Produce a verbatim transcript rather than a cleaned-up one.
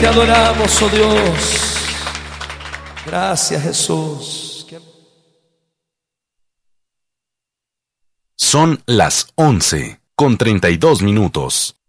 te adoramos, oh Dios. Gracias, Jesús. Son las once con treinta y dos minutos.